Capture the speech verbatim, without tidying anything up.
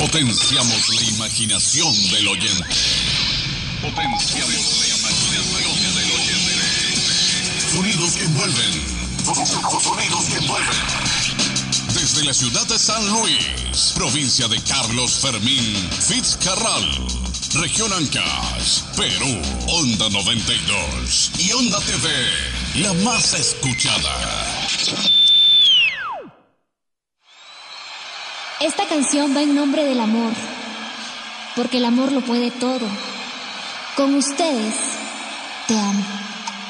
Potenciamos la imaginación del oyente. Potenciamos la imaginación del oyente. Sonidos que envuelven. Sonidos que envuelven. Desde la ciudad de San Luis, provincia de Carlos Fermín Fitzcarral, región Ancash, Perú, Onda noventa y dos y Onda T V, la más escuchada. Esta canción va en nombre del amor, porque el amor lo puede todo. Con ustedes, te amo.